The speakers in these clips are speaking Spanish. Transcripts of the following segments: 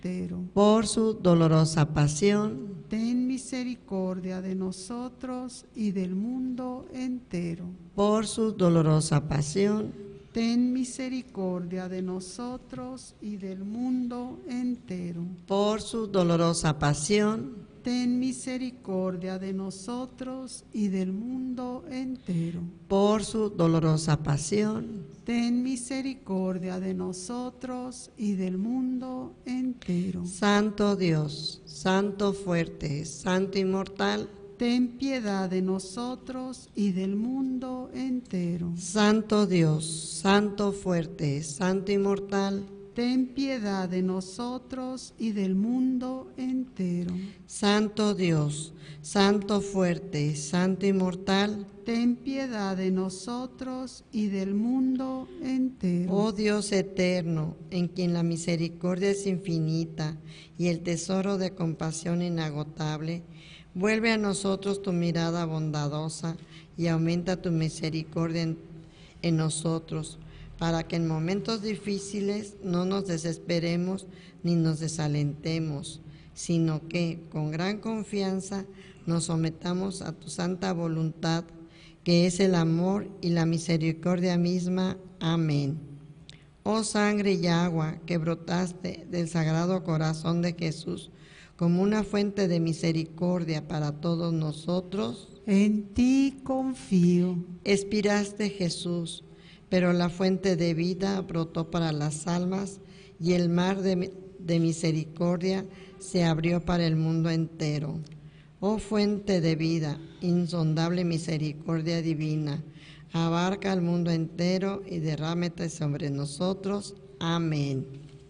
entero. Por su dolorosa pasión, Ten misericordia de nosotros y del mundo entero. por su dolorosa pasión, Ten misericordia de nosotros y del mundo entero. por su dolorosa pasión, Ten misericordia de nosotros y del mundo entero. por su dolorosa pasión, Ten misericordia de nosotros y del mundo entero. Santo Dios, Santo fuerte, Santo inmortal, Ten piedad de nosotros y del mundo entero. Santo Dios, Santo fuerte, Santo inmortal, Ten piedad de nosotros y del mundo entero. Santo Dios, Santo fuerte, Santo inmortal, Ten piedad de nosotros y del mundo entero. oh Dios eterno, en quien la misericordia es infinita y el tesoro de compasión inagotable, vuelve a nosotros tu mirada bondadosa y aumenta tu misericordia en nosotros, para que en momentos difíciles no nos desesperemos ni nos desalentemos, sino que con gran confianza nos sometamos a tu santa voluntad, que es el amor y la misericordia misma. Amén. Oh sangre y agua que brotaste del Sagrado Corazón de Jesús como una fuente de misericordia para todos nosotros, En ti confío. expiraste, Jesús, pero la fuente de vida brotó para las almas y el mar de misericordia se abrió para el mundo entero. Oh fuente de vida, insondable misericordia divina, abarca el mundo entero y derrámate sobre nosotros. Amén.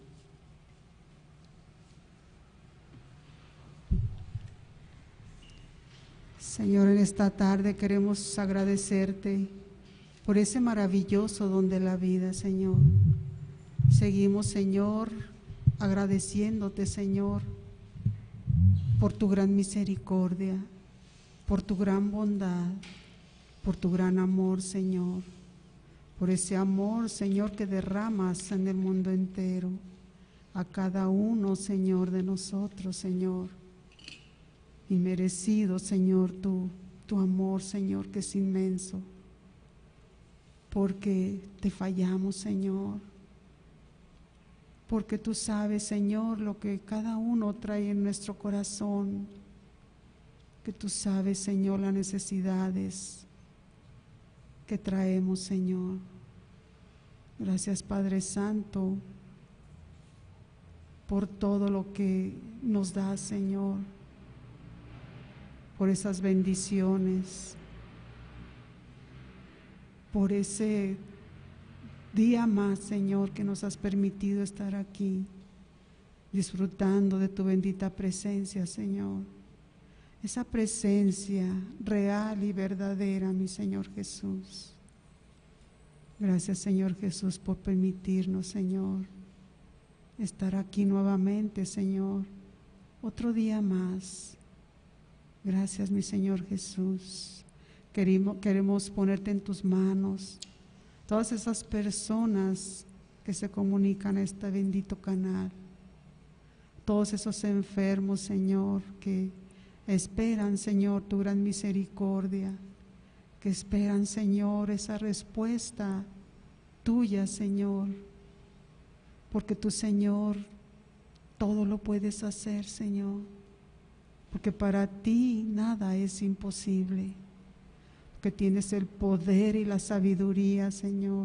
Señor, en esta tarde queremos agradecerte por ese maravilloso don de la vida, Señor. Seguimos, Señor, agradeciéndote, Señor, por tu gran misericordia, por tu gran bondad, por tu gran amor, Señor, por ese amor, Señor, que derramas en el mundo entero, a cada uno, Señor, de nosotros, Señor. Inmerecido, Señor, tu amor, Señor, que es inmenso, porque te fallamos, Señor, porque tú sabes, Señor, lo que cada uno trae en nuestro corazón, que tú sabes, Señor, las necesidades que traemos, Señor. Gracias, Padre Santo, por todo lo que nos das, Señor, por esas bendiciones, por ese día más, Señor, que nos has permitido estar aquí, disfrutando de tu bendita presencia, Señor. Esa presencia real y verdadera, mi Señor Jesús. Gracias, Señor Jesús, por permitirnos, Señor, estar aquí nuevamente, Señor, otro día más. Gracias, mi Señor Jesús. Queremos ponerte en tus manos todas esas personas que se comunican a este bendito canal, todos esos enfermos, Señor, que esperan, Señor, tu gran misericordia, que esperan, Señor, esa respuesta tuya, Señor, porque tú, Señor, todo lo puedes hacer, Señor, porque para ti nada es imposible, porque tienes el poder y la sabiduría, Señor,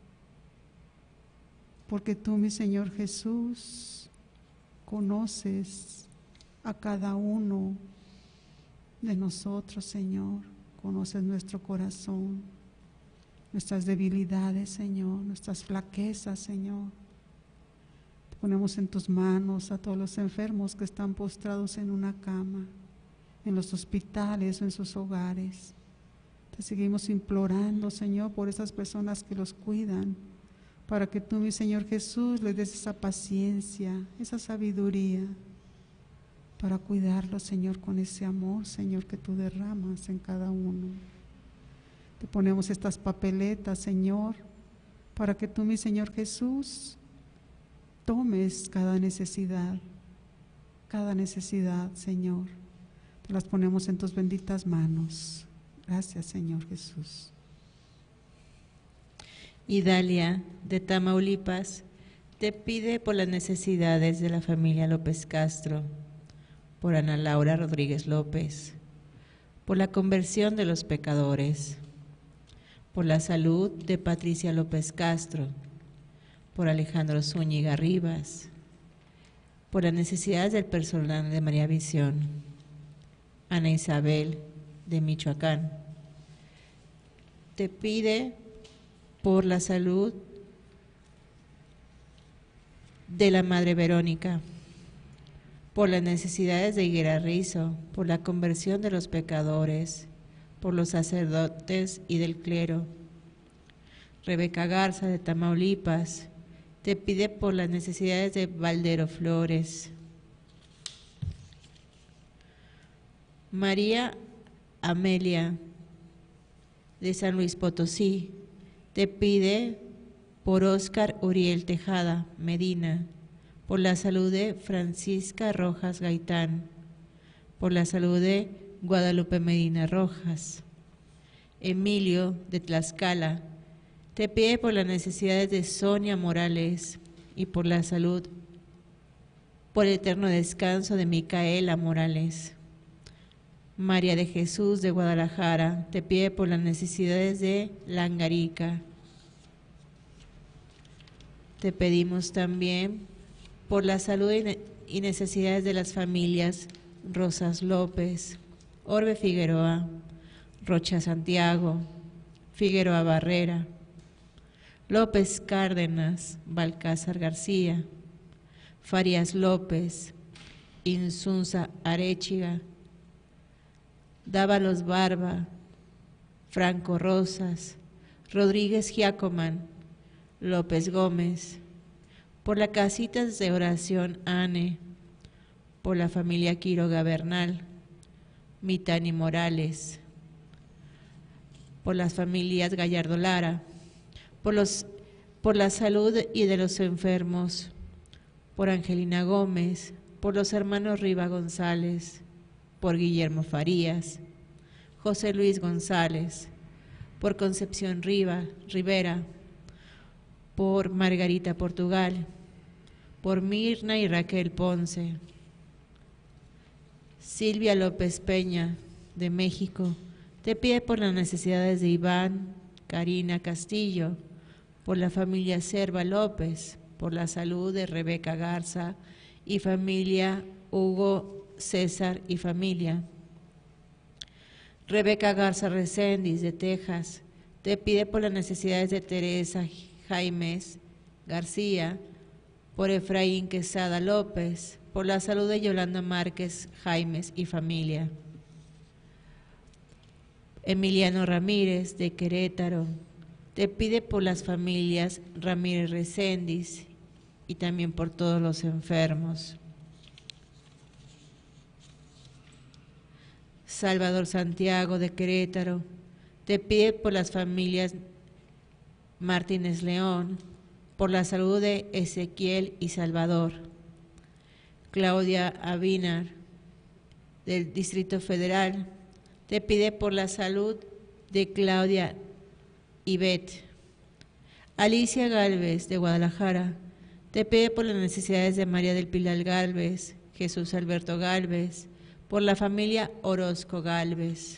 porque tú, mi Señor Jesús, conoces a cada uno de nosotros, Señor, conoces nuestro corazón, nuestras debilidades, Señor, nuestras flaquezas, Señor. Te ponemos en tus manos a todos los enfermos que están postrados en una cama, en los hospitales o en sus hogares. Te seguimos implorando, Señor, por esas personas que los cuidan, para que tú, mi Señor Jesús, les des esa paciencia, esa sabiduría, para cuidarlos, Señor, con ese amor, Señor, que tú derramas en cada uno. Te ponemos estas papeletas, Señor, para que tú, mi Señor Jesús, tomes cada necesidad cada necesidad, Señor. Te las ponemos en tus benditas manos. Gracias, Señor Jesús. Idalia, de Tamaulipas, te pide por las necesidades de la familia López Castro, por Ana Laura Rodríguez López, por la conversión de los pecadores, por la salud de Patricia López Castro, por Alejandro Zúñiga Rivas, por las necesidades del personal de María Visión, Ana Isabel de Michoacán. Te pide por la salud de la Madre Verónica, por las necesidades de Higuera Rizo, por la conversión de los pecadores, por los sacerdotes y del clero. Rebeca Garza de Tamaulipas te pide por las necesidades de Valdero Flores. María Amelia de San Luis Potosí te pide por Óscar Uriel Tejada Medina, por la salud de Francisca Rojas Gaitán, por la salud de Guadalupe Medina Rojas. Emilio de Tlaxcala te pide por las necesidades de Sonia Morales y por la salud, por el eterno descanso de Micaela Morales. María de Jesús de Guadalajara te pide por las necesidades de Langarica. Te pedimos también por la salud y necesidades de las familias Rosas López, Orbe Figueroa, Rocha Santiago, Figueroa Barrera, López Cárdenas, Balcázar García, Farías López, Insunza Arechiga, Dávalos Barba, Franco Rosas, Rodríguez Giacoman, López Gómez, por la Casitas de Oración ANE, por la familia Quiroga Bernal, Mitani Morales, por las familias Gallardo Lara, por la salud y de los enfermos, por Angelina Gómez, por los hermanos Riva González, por Guillermo Farías, José Luis González, por Concepción Rivera, por Margarita Portugal, por Mirna y Raquel Ponce, Silvia López Peña, de México, te pide por las necesidades de Iván, Karina Castillo, por la familia Serva López, por la salud de Rebeca Garza y familia Hugo César y familia. Rebeca Garza Recendis, de Texas, te pide por las necesidades de Teresa Jaimes García, por Efraín Quesada López, por la salud de Yolanda Márquez Jaimes y familia. Emiliano Ramírez, de Querétaro, te pide por las familias Ramírez Recendis y también por todos los enfermos. Salvador Santiago, de Querétaro, te pide por las familias Martínez León, por la salud de Ezequiel y Salvador. Claudia Avinar, del Distrito Federal, te pide por la salud de Claudia Ivette. Alicia Gálvez, de Guadalajara, te pide por las necesidades de María del Pilar Gálvez, Jesús Alberto Gálvez, por la familia Orozco Gálvez.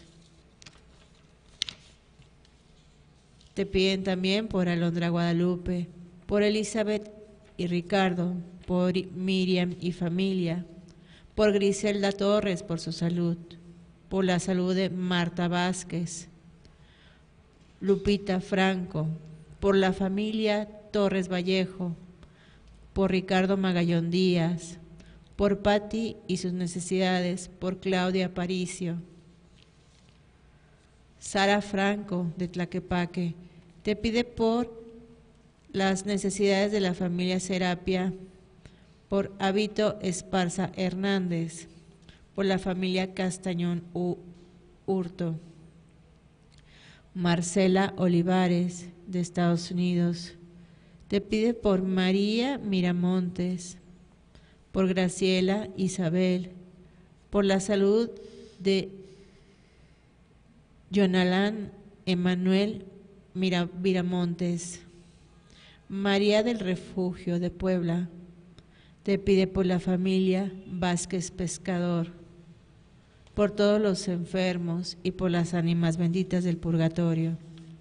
Te piden también por Alondra Guadalupe, por Elizabeth y Ricardo, por Miriam y familia, por Griselda Torres por su salud, por la salud de Marta Vázquez, Lupita Franco, por la familia Torres Vallejo, por Ricardo Magallón Díaz, por Patti y sus necesidades, por Claudia Aparicio. Sara Franco, de Tlaquepaque, te pide por las necesidades de la familia Serapia, por Habito Esparza Hernández, por la familia Castañón Hurto. Marcela Olivares, de Estados Unidos, te pide por María Miramontes, por Graciela Isabel, por la salud de Jonalán Emanuel Viramontes. María del Refugio de Puebla te pide por la familia Vázquez Pescador, por todos los enfermos y por las ánimas benditas del purgatorio.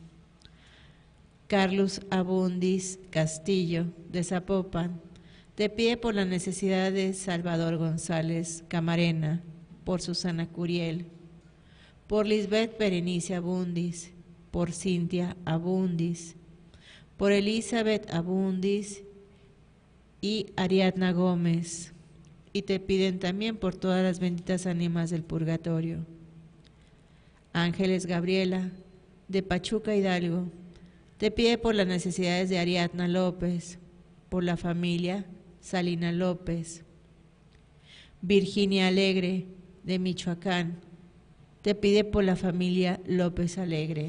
Carlos Abundis Castillo de Zapopan te pide por la necesidad de Salvador González Camarena, por Susana Curiel, por Lisbeth Berenice Abundis, por Cintia Abundis, por Elizabeth Abundis y Ariadna Gómez, y te piden también por todas las benditas ánimas del purgatorio. Ángeles Gabriela de Pachuca Hidalgo te pide por las necesidades de Ariadna López, por la familia Salina López. Virginia Alegre de Michoacán te pide por la familia López Alegre.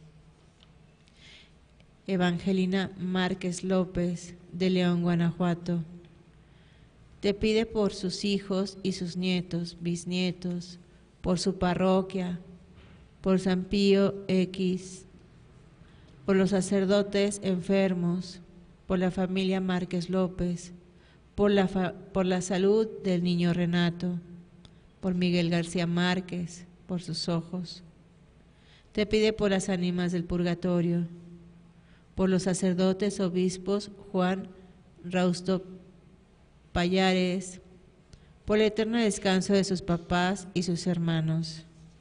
Evangelina Márquez López de León, Guanajuato te pide por sus hijos y sus nietos, bisnietos, por su parroquia, por San Pío X, por los sacerdotes enfermos, por la familia Márquez López, por la salud del niño Renato, por Miguel García Márquez, por sus ojos. Te pide por las ánimas del purgatorio, por los sacerdotes obispos Juan Rausto Payares, por el eterno descanso de sus papás y sus hermanos.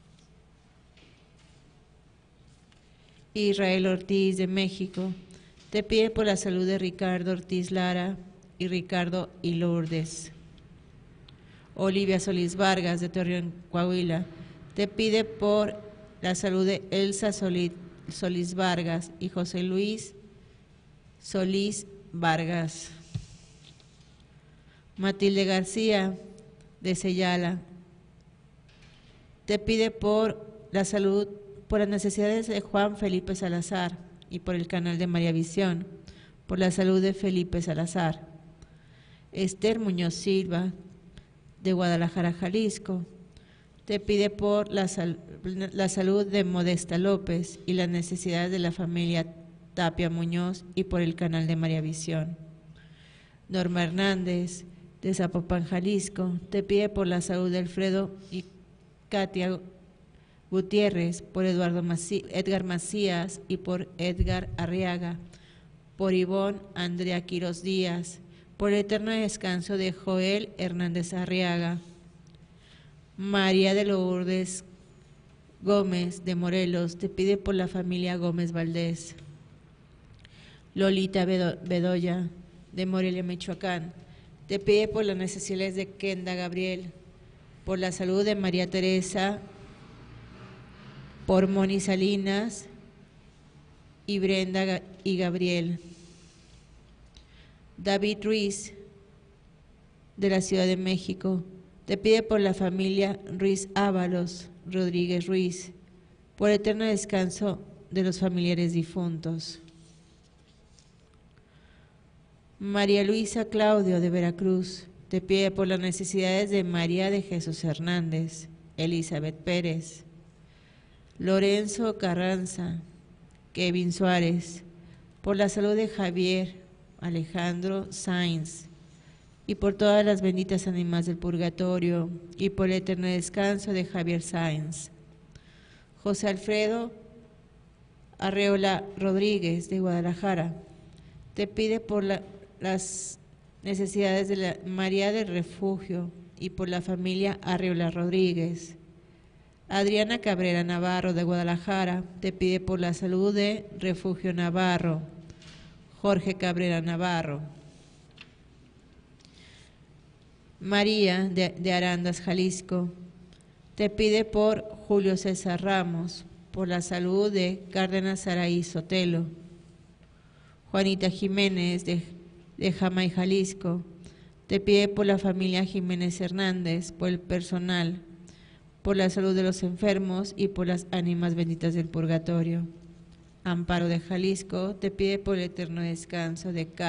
Israel Ortiz de México te pide por la salud de Ricardo Ortiz Lara y Ricardo y Lourdes. Olivia Solís Vargas de Torreón, Coahuila te pide por la salud de Elsa Solís Vargas y José Luis Solís Vargas. Matilde García de Sellala te pide por la salud, por las necesidades de Juan Felipe Salazar y por el canal de María Visión, por la salud de Felipe Salazar. Esther Muñoz Silva de Guadalajara, Jalisco te pide por la salud de Modesta López y las necesidades de la familia Tapia Muñoz y por el canal de María Visión. Norma Hernández de Zapopan, Jalisco te pide por la salud de Alfredo y Katia Gutiérrez, por Edgar Macías y por Edgar Arriaga, por Ivonne Andrea Quiroz Díaz, por el eterno descanso de Joel Hernández Arriaga. María de Lourdes Gómez de Morelos te pide por la familia Gómez Valdés. Lolita Bedoya de Morelia, Michoacán te pide por las necesidades de Kenda Gabriel, por la salud de María Teresa, por Moni Salinas y Brenda y Gabriel. David Ruiz de la Ciudad de México te pide por la familia Ruiz Ábalos Rodríguez Ruiz, por eterno descanso de los familiares difuntos. María Luisa Claudio de Veracruz te pide por las necesidades de María de Jesús Hernández, Elizabeth Pérez, Lorenzo Carranza, Kevin Suárez, por la salud de Javier Alejandro Sainz y por todas las benditas ánimas del purgatorio y por el eterno descanso de Javier Sainz. José Alfredo Arreola Rodríguez de Guadalajara te pide por las necesidades de la María del Refugio y por la familia Arreola Rodríguez. Adriana Cabrera Navarro de Guadalajara te pide por la salud de Refugio Navarro, Jorge Cabrera Navarro. María de Arandas, Jalisco te pide por Julio César Ramos, por la salud de Cárdenas Saraí Sotelo. Juanita Jiménez de Jamay, Jalisco te pide por la familia Jiménez Hernández, por el personal, por la salud de los enfermos y por las ánimas benditas del purgatorio. Amparo de Jalisco te pide por el eterno descanso de